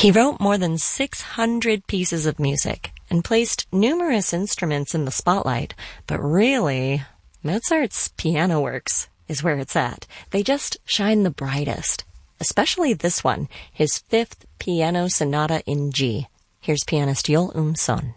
He wrote more than 600 pieces of music and placed numerous instruments in the spotlight, but really, Mozart's piano works is where it's at. They just shine the brightest, especially this one, his fifth piano sonata in G. Here's pianist Yoel Son.